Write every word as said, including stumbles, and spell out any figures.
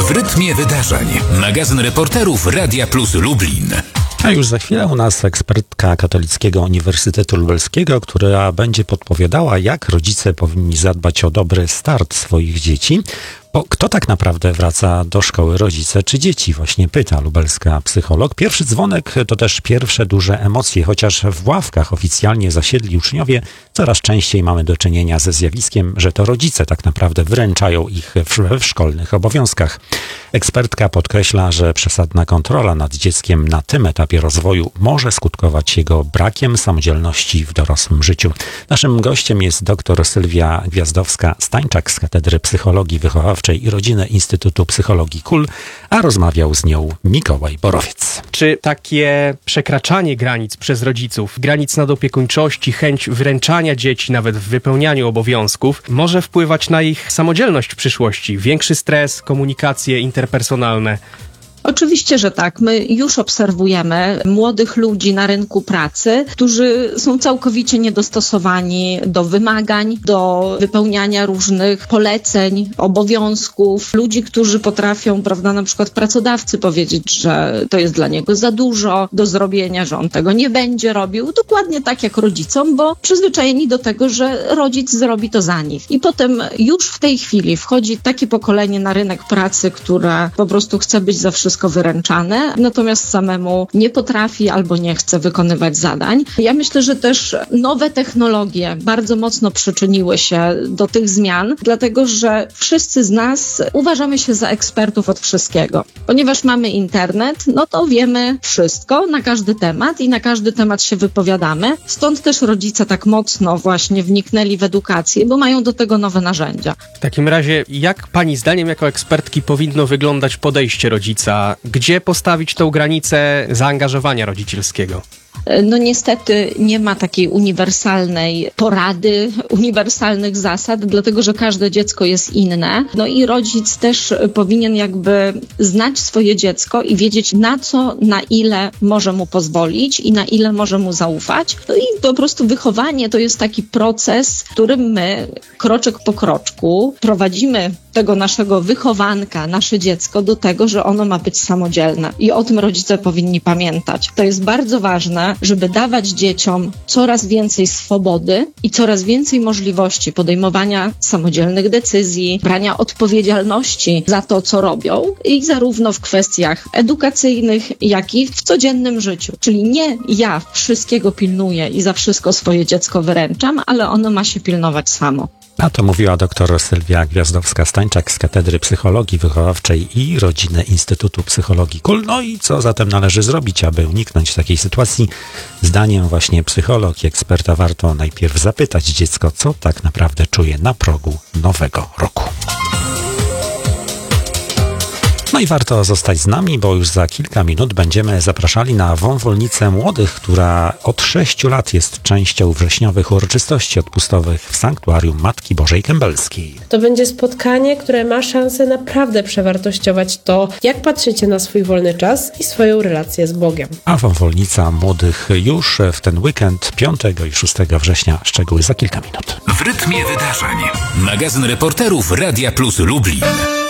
W rytmie wydarzeń. Magazyn reporterów Radia Plus Lublin. A już za chwilę u nas ekspertka Katolickiego Uniwersytetu Lubelskiego, która będzie podpowiadała, jak rodzice powinni zadbać o dobry start swoich dzieci. Bo kto tak naprawdę wraca do szkoły, rodzice czy dzieci? Właśnie pyta lubelska psycholog. Pierwszy dzwonek to też pierwsze duże emocje, chociaż w ławkach oficjalnie zasiedli uczniowie, coraz częściej mamy do czynienia ze zjawiskiem, że to rodzice tak naprawdę wyręczają ich w, w szkolnych obowiązkach. Ekspertka podkreśla, że przesadna kontrola nad dzieckiem na tym etapie rozwoju może skutkować jego brakiem samodzielności w dorosłym życiu. Naszym gościem jest dr Sylwia Gwiazdowska-Stańczak z Katedry Psychologii Wychowawczej i Rodziny Instytutu Psychologii K U L, a rozmawiał z nią Mikołaj Borowiec. Czy takie przekraczanie granic przez rodziców, granic nadopiekuńczości, chęć wyręczania dzieci nawet w wypełnianiu obowiązków może wpływać na ich samodzielność w przyszłości? Większy stres, komunikacje interpersonalne? Oczywiście, że tak. My już obserwujemy młodych ludzi na rynku pracy, którzy są całkowicie niedostosowani do wymagań, do wypełniania różnych poleceń, obowiązków. Ludzi, którzy potrafią, prawda, na przykład pracodawcy powiedzieć, że to jest dla niego za dużo do zrobienia, że on tego nie będzie robił. Dokładnie tak jak rodzicom, bo przyzwyczajeni do tego, że rodzic zrobi to za nich. I potem już w tej chwili wchodzi takie pokolenie na rynek pracy, które po prostu chce być za wszystko wyręczane, natomiast samemu nie potrafi albo nie chce wykonywać zadań. Ja myślę, że też nowe technologie bardzo mocno przyczyniły się do tych zmian, dlatego że wszyscy z nas uważamy się za ekspertów od wszystkiego. Ponieważ mamy internet, no to wiemy wszystko na każdy temat i na każdy temat się wypowiadamy. Stąd też rodzice tak mocno właśnie wniknęli w edukację, bo mają do tego nowe narzędzia. W takim razie, jak pani zdaniem jako ekspertki powinno wyglądać podejście rodzica? Gdzie postawić tą granicę zaangażowania rodzicielskiego? No niestety nie ma takiej uniwersalnej porady, uniwersalnych zasad, dlatego że każde dziecko jest inne. No i rodzic też powinien jakby znać swoje dziecko i wiedzieć, na co, na ile może mu pozwolić i na ile może mu zaufać. No i po prostu wychowanie to jest taki proces, w którym my kroczek po kroczku prowadzimy tego naszego wychowanka, nasze dziecko do tego, że ono ma być samodzielne. I o tym rodzice powinni pamiętać. To jest bardzo ważne, żeby dawać dzieciom coraz więcej swobody i coraz więcej możliwości podejmowania samodzielnych decyzji, brania odpowiedzialności za to, co robią i zarówno w kwestiach edukacyjnych, jak i w codziennym życiu. Czyli nie ja wszystkiego pilnuję i za wszystko swoje dziecko wyręczam, ale ono ma się pilnować samo. A to mówiła dr Sylwia Gwiazdowska-Stańczak z Katedry Psychologii Wychowawczej i Rodziny Instytutu Psychologii K U L. No i co zatem należy zrobić, aby uniknąć takiej sytuacji? Zdaniem właśnie psycholog i eksperta warto najpierw zapytać dziecko, co tak naprawdę czuje na progu nowego roku. No i warto zostać z nami, bo już za kilka minut będziemy zapraszali na wąwolnicę młodych, która od sześciu lat jest częścią wrześniowych uroczystości odpustowych w Sanktuarium Matki Bożej Kębelskiej. To będzie spotkanie, które ma szansę naprawdę przewartościować to, jak patrzycie na swój wolny czas i swoją relację z Bogiem. A wąwolnica młodych już w ten weekend piątego i szóstego września. Szczegóły za kilka minut. W rytmie wydarzeń. Magazyn reporterów Radia Plus Lublin.